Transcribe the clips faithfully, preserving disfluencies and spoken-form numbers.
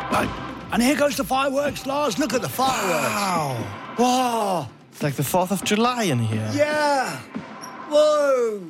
Right. And here goes the fireworks, Lars. Look at the fireworks. Wow. Wow. It's like the fourth of July in here. Yeah. Whoa.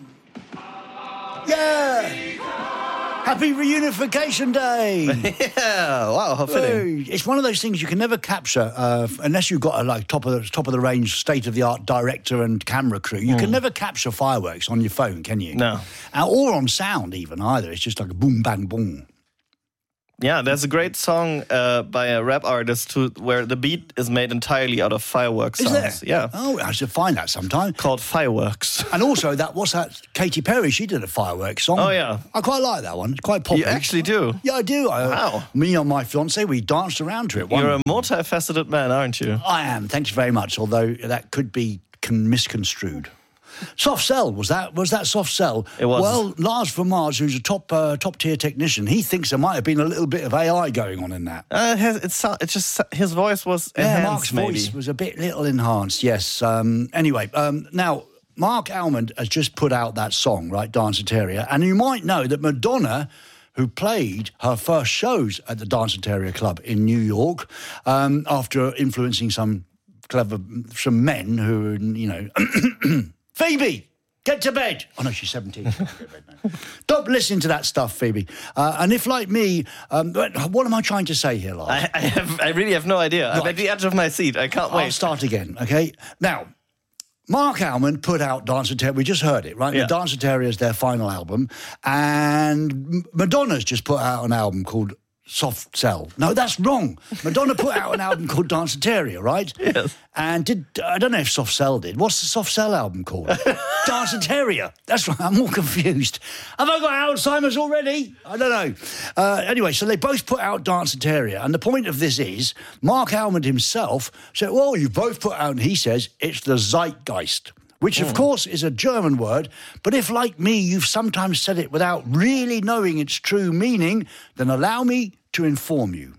Yeah. Happy Reunification Day. Yeah. Wow, how fitting. It's one of those things you can never capture uh, unless you've got a like top of the top of the range, state of the art director and camera crew. You mm. can never capture fireworks on your phone, can you? No. Uh, or on sound even either. It's just like a boom, bang, boom. Yeah, there's a great song uh, by a rap artist who, where the beat is made entirely out of fireworks is sounds. There? Yeah. Oh, I should find that sometime. Called Fireworks. And also that, what's that? Katy Perry, she did a fireworks song. Oh, yeah. I quite like that one. It's quite popular. You actually do? Yeah, I do. I, wow. Me and my fiancée, we danced around to it. One. You're a multifaceted man, aren't you? I am. Thank you very much, although that could be con- misconstrued. Soft Cell, was that was that Soft Cell? It was. Well, Lars from Mars, who's a top uh, top tier technician, he thinks there might have been a little bit of A I going on in that. Uh, it has, it's it's just his voice was yeah, enhanced. Mark's maybe. voice was a bit little enhanced. Yes. Um, anyway, um, now Mark Almond has just put out that song, right, Danceteria, and you might know that Madonna, who played her first shows at the Danceteria Club in New York, um, after influencing some clever some men who, you know. Phoebe, get to bed. Oh, no, she's seventeen. Stop listening to that stuff, Phoebe. Uh, and if, like me, um, what am I trying to say here, Lars? I, I, have, I really have no idea. Right. I'm at the edge of my seat. I can't wait. I'll start again, okay? Now, Mark Almond put out Danceteria. We just heard it, right? Yeah. The Danceteria is their final album. And Madonna's just put out an album called Soft Cell. No, that's wrong. Madonna put out an album called Danceteria, right? Yes. And did I don't know if Soft Cell did. What's the Soft Cell album called? Danceteria. That's right. I'm all confused. Have I got Alzheimer's already? I don't know. Uh, anyway, so they both put out Danceteria. And the point of this is, Mark Almond himself said, well, you both put out, and he says, it's the zeitgeist. Which, of course, is a German word, but if, like me, you've sometimes said it without really knowing its true meaning, then allow me to inform you.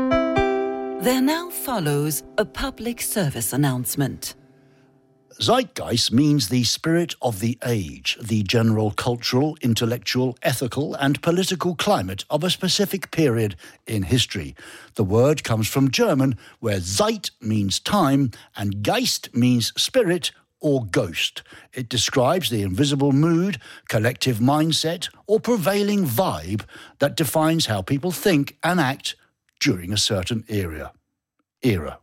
There now follows a public service announcement. Zeitgeist means the spirit of the age, the general cultural, intellectual, ethical and political climate of a specific period in history. The word comes from German, where Zeit means time and Geist means spirit or ghost. It describes the invisible mood, collective mindset, or prevailing vibe that defines how people think and act during a certain era. Era.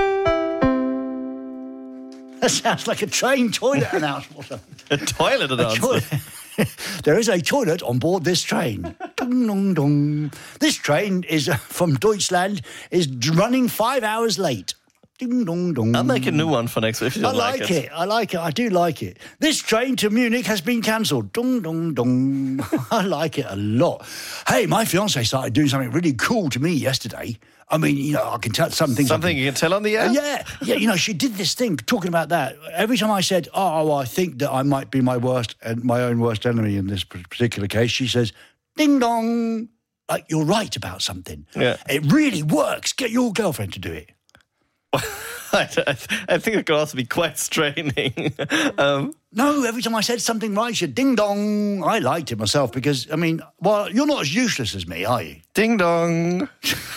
That sounds like a train toilet announcement. A toilet announcement? A toilet. There is a toilet on board this train. Ding, dong, dong. This train is uh, from Deutschland, is running five hours late. Ding, dong, dong. I'll make a new one for next week if you don't I like, like it. it. I like it. I do like it. This train to Munich has been cancelled. Dong, dong, dong. I like it a lot. Hey, my fiancée started doing something really cool to me yesterday. I mean, you know, I can tell some things. Something can, you can tell on the air? Uh, yeah. Yeah, you know, she did this thing, talking about that. Every time I said, oh, I think that I might be my worst, and my own worst enemy in this particular case, she says, ding dong. Like, you're right about something. Yeah. It really works. Get your girlfriend to do it. I, I think it could also be quite straining. um, no, every time I said something right, she said, ding dong. I liked it myself because, I mean, well, you're not as useless as me, are you? Ding dong.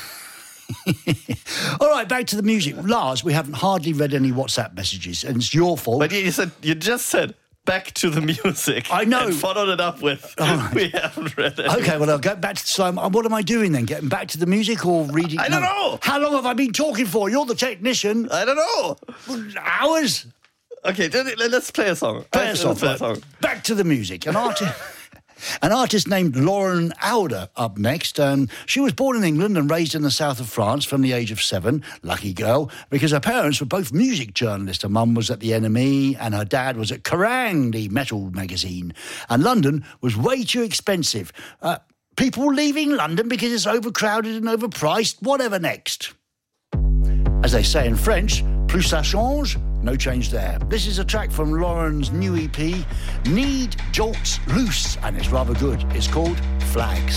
All right, back to the music. Lars, we haven't hardly read any WhatsApp messages, and it's your fault. But you said you just said back to the music. I know. And followed it up with, right. We haven't read it. Okay, well, I'll go back to the slime. What am I doing then? Getting back to the music or reading? I don't no. know. How long have I been talking for? You're the technician. I don't know. Hours? Okay, let's play a song. Play a song. Let's play a song. Back to the music. An artist... An artist named Lauren Alder up next. Um, she was born in England and raised in the south of France from the age of seven. Lucky girl, because her parents were both music journalists. Her mum was at the N M E and her dad was at Kerrang, the metal magazine. And London was way too expensive. Uh, people leaving London because it's overcrowded and overpriced. Whatever next. As they say in French, plus ça change, no change there. This is a track from Lauren's new E P, Need Jolts Loose, and it's rather good. It's called Flags.